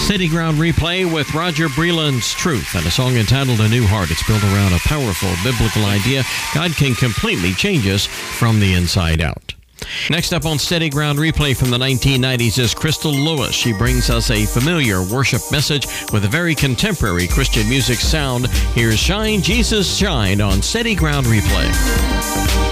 Steady Ground Replay with Roger Breland's Truth and a song entitled A New Heart. It's built around a powerful biblical idea. God can completely change us from the inside out. Next up on Steady Ground Replay from the 1990s is Crystal Lewis. She brings us a familiar worship message with a very contemporary Christian music sound. Here's Shine, Jesus Shine on Steady Ground Replay.